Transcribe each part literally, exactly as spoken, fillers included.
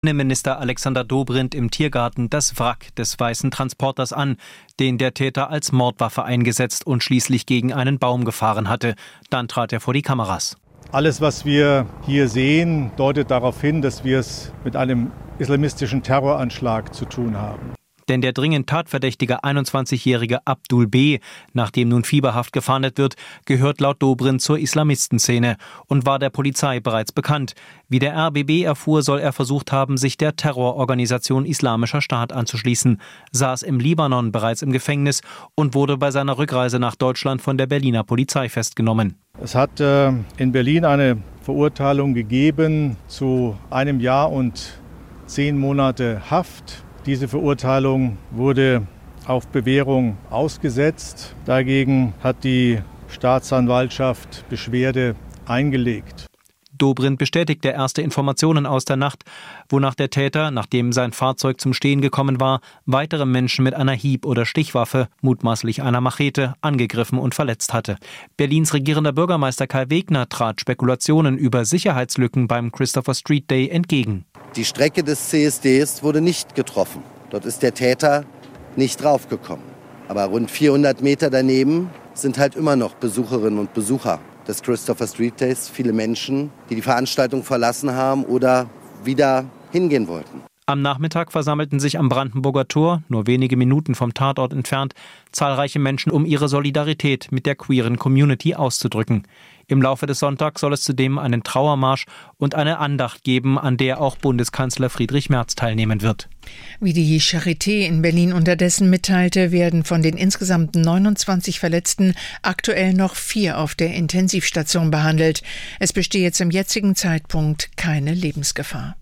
Innenminister Alexander Dobrindt im Tiergarten das Wrack des weißen Transporters an, den der Täter als Mordwaffe eingesetzt und schließlich gegen einen Baum gefahren hatte. Dann trat er vor die Kameras. Alles, was wir hier sehen, deutet darauf hin, dass wir es mit einem islamistischen Terroranschlag zu tun haben. Denn der dringend tatverdächtige einundzwanzigjährige Abdul B., nach dem nun fieberhaft gefahndet wird, gehört laut Dobrindt zur Islamistenszene und war der Polizei bereits bekannt. Wie der R B B erfuhr, soll er versucht haben, sich der Terrororganisation Islamischer Staat anzuschließen, saß im Libanon bereits im Gefängnis und wurde bei seiner Rückreise nach Deutschland von der Berliner Polizei festgenommen. Es hat äh, in Berlin eine Verurteilung gegeben zu einem Jahr und zehn Monate Haft. Diese Verurteilung wurde auf Bewährung ausgesetzt. Dagegen hat die Staatsanwaltschaft Beschwerde eingelegt. Dobrindt bestätigte erste Informationen aus der Nacht, wonach der Täter, nachdem sein Fahrzeug zum Stehen gekommen war, weitere Menschen mit einer Hieb- oder Stichwaffe, mutmaßlich einer Machete, angegriffen und verletzt hatte. Berlins regierender Bürgermeister Kai Wegner trat Spekulationen über Sicherheitslücken beim Christopher Street Day entgegen. Die Strecke des C S Ds wurde nicht getroffen. Dort ist der Täter nicht draufgekommen. Aber rund vierhundert Meter daneben sind halt immer noch Besucherinnen und Besucher des Christopher Street Days, viele Menschen, die die Veranstaltung verlassen haben oder wieder hingehen wollten. Am Nachmittag versammelten sich am Brandenburger Tor, nur wenige Minuten vom Tatort entfernt, zahlreiche Menschen, um ihre Solidarität mit der queeren Community auszudrücken. Im Laufe des Sonntags soll es zudem einen Trauermarsch und eine Andacht geben, an der auch Bundeskanzler Friedrich Merz teilnehmen wird. Wie die Charité in Berlin unterdessen mitteilte, werden von den insgesamt neunundzwanzig Verletzten aktuell noch vier auf der Intensivstation behandelt. Es bestehe zum jetzigen Zeitpunkt keine Lebensgefahr.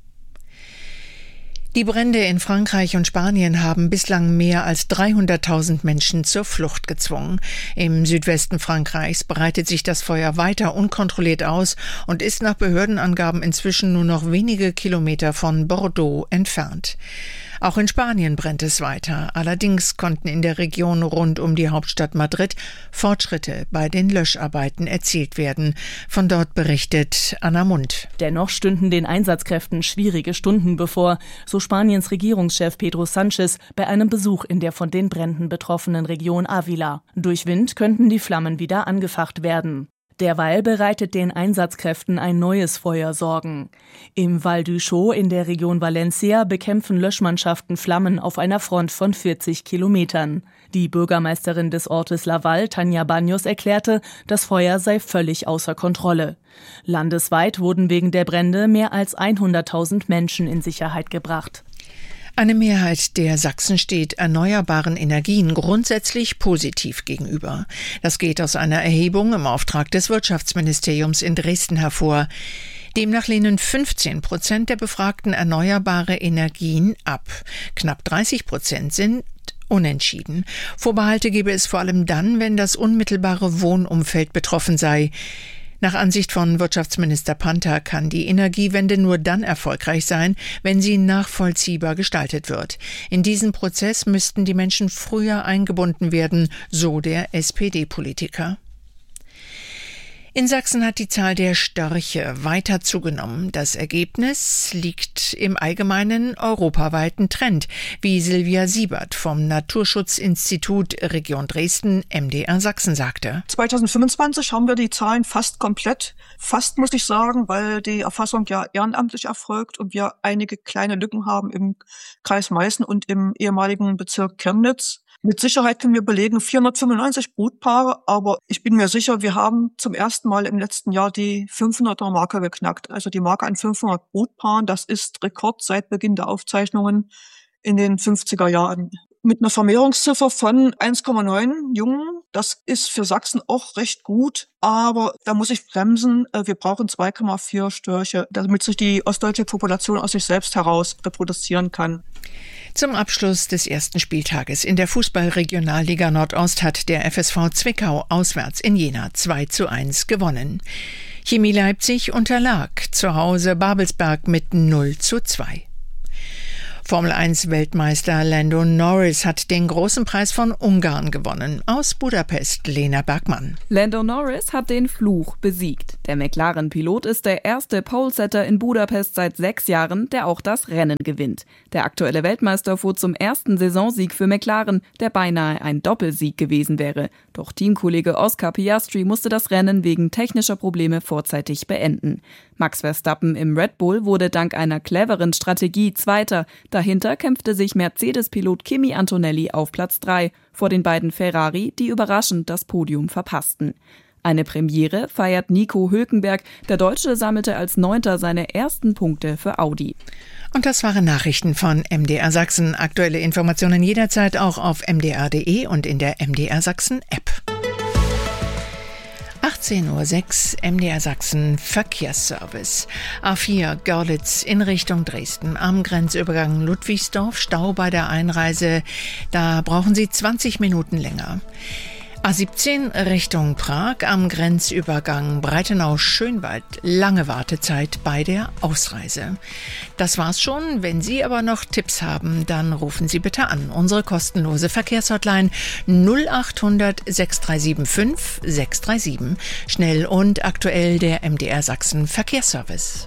Die Brände in Frankreich und Spanien haben bislang mehr als dreihunderttausend Menschen zur Flucht gezwungen. Im Südwesten Frankreichs breitet sich das Feuer weiter unkontrolliert aus und ist nach Behördenangaben inzwischen nur noch wenige Kilometer von Bordeaux entfernt. Auch in Spanien brennt es weiter. Allerdings konnten in der Region rund um die Hauptstadt Madrid Fortschritte bei den Löscharbeiten erzielt werden. Von dort berichtet Anna Mund. Dennoch stünden den Einsatzkräften schwierige Stunden bevor, so Spaniens Regierungschef Pedro Sánchez bei einem Besuch in der von den Bränden betroffenen Region Ávila. Durch Wind könnten die Flammen wieder angefacht werden. Derweil bereitet den Einsatzkräften ein neues Feuer Sorgen. Im Val d'Uixó in der Region Valencia bekämpfen Löschmannschaften Flammen auf einer Front von vierzig Kilometern. Die Bürgermeisterin des Ortes Laval, Tania Baños, erklärte, das Feuer sei völlig außer Kontrolle. Landesweit wurden wegen der Brände mehr als hunderttausend Menschen in Sicherheit gebracht. Eine Mehrheit der Sachsen steht erneuerbaren Energien grundsätzlich positiv gegenüber. Das geht aus einer Erhebung im Auftrag des Wirtschaftsministeriums in Dresden hervor. Demnach lehnen fünfzehn Prozent der Befragten erneuerbare Energien ab. Knapp dreißig Prozent sind unentschieden. Vorbehalte gebe es vor allem dann, wenn das unmittelbare Wohnumfeld betroffen sei. Nach Ansicht von Wirtschaftsminister Panther kann die Energiewende nur dann erfolgreich sein, wenn sie nachvollziehbar gestaltet wird. In diesen Prozess müssten die Menschen früher eingebunden werden, so der S P D-Politiker. In Sachsen hat die Zahl der Störche weiter zugenommen. Das Ergebnis liegt im allgemeinen europaweiten Trend, wie Silvia Siebert vom Naturschutzinstitut Region Dresden M D R Sachsen sagte. zweitausendfünfundzwanzig haben wir die Zahlen fast komplett, fast muss ich sagen, weil die Erfassung ja ehrenamtlich erfolgt und wir einige kleine Lücken haben im Kreis Meißen und im ehemaligen Bezirk Chemnitz. Mit Sicherheit können wir belegen vierhundertfünfundneunzig Brutpaare, aber ich bin mir sicher, wir haben zum ersten Mal im letzten Jahr die fünfhunderter Marke geknackt. Also die Marke an fünfhundert Brutpaaren, das ist Rekord seit Beginn der Aufzeichnungen in den fünfziger Jahren. Mit einer Vermehrungsziffer von eins Komma neun Jungen, das ist für Sachsen auch recht gut, aber da muss ich bremsen. Wir brauchen zwei Komma vier Störche, damit sich die ostdeutsche Population aus sich selbst heraus reproduzieren kann. Zum Abschluss des ersten Spieltages in der Fußball-Regionalliga Nordost hat der F S V Zwickau auswärts in Jena zwei zu eins gewonnen. Chemie Leipzig unterlag zu Hause Babelsberg mit null zu zwei. Formel eins Weltmeister Lando Norris hat den großen Preis von Ungarn gewonnen. Aus Budapest, Lena Bergmann. Lando Norris hat den Fluch besiegt. Der McLaren-Pilot ist der erste Polesetter in Budapest seit sechs Jahren, der auch das Rennen gewinnt. Der aktuelle Weltmeister fuhr zum ersten Saisonsieg für McLaren, der beinahe ein Doppelsieg gewesen wäre. Doch Teamkollege Oscar Piastri musste das Rennen wegen technischer Probleme vorzeitig beenden. Max Verstappen im Red Bull wurde dank einer cleveren Strategie Zweiter. Dahinter kämpfte sich Mercedes-Pilot Kimi Antonelli auf Platz drei vor den beiden Ferrari, die überraschend das Podium verpassten. Eine Premiere feiert Nico Hülkenberg. Der Deutsche sammelte als Neunter seine ersten Punkte für Audi. Und das waren Nachrichten von M D R Sachsen. Aktuelle Informationen jederzeit auch auf m d r punkt d e und in der M D R Sachsen App. achtzehn Uhr sechs, M D R Sachsen Verkehrsservice. A vier Görlitz in Richtung Dresden. Am Grenzübergang Ludwigsdorf Stau bei der Einreise. Da brauchen Sie zwanzig Minuten länger. A siebzehn Richtung Prag am Grenzübergang Breitenau-Schönwald. Lange Wartezeit bei der Ausreise. Das war's schon. Wenn Sie aber noch Tipps haben, dann rufen Sie bitte an. Unsere kostenlose Verkehrshotline null acht hundert sechs drei sieben fünf sechs drei sieben. Schnell und aktuell der M D R Sachsen Verkehrsservice.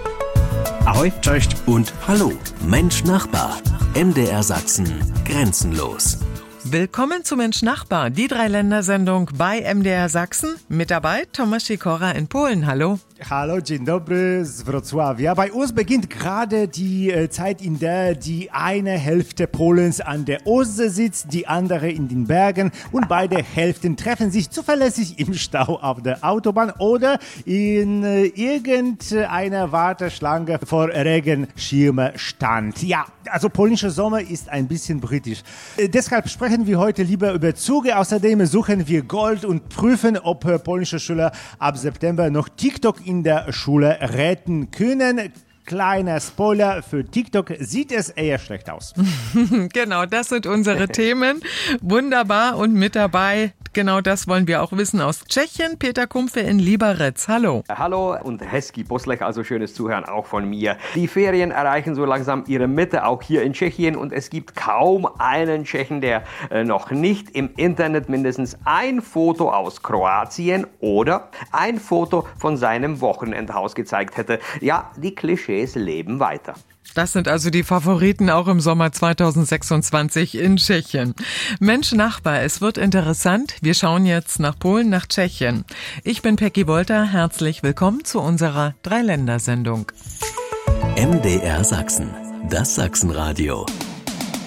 Ahoi, cześć und hallo. Mensch Nachbar. M D R Sachsen grenzenlos. Willkommen zu Mensch Nachbar, die Dreiländersendung bei M D R Sachsen. Mit dabei Thomas Sikora in Polen. Hallo. Hallo, dzień dobry z Wrocławia. Bei uns beginnt gerade die äh, Zeit, in der die eine Hälfte Polens an der Ostsee sitzt, die andere in den Bergen und beide Hälften treffen sich zuverlässig im Stau auf der Autobahn oder in äh, irgendeiner Warteschlange vor Regenschirmstand. Ja, also polnischer Sommer ist ein bisschen britisch. Äh, deshalb sprechen wir heute lieber über Züge. Außerdem suchen wir Gold und prüfen, ob äh, polnische Schüler ab September noch TikTok in der Schule retten können. Kleiner Spoiler, für TikTok sieht es eher schlecht aus. Genau, das sind unsere Themen. Wunderbar und mit dabei, genau das wollen wir auch wissen, aus Tschechien, Peter Kumpfe in Liberec. Hallo. Hallo und Hezky Poslech, also schönes Zuhören auch von mir. Die Ferien erreichen so langsam ihre Mitte, auch hier in Tschechien, und es gibt kaum einen Tschechen, der äh, noch nicht im Internet mindestens ein Foto aus Kroatien oder ein Foto von seinem Wochenendhaus gezeigt hätte. Ja, die Klischees leben weiter. Das sind also die Favoriten auch im Sommer zweitausendsechsundzwanzig in Tschechien. Mensch Nachbar, es wird interessant. Wir schauen jetzt nach Polen, nach Tschechien. Ich bin Peggy Wolter. Herzlich willkommen zu unserer Dreiländersendung. M D R Sachsen, das Sachsenradio.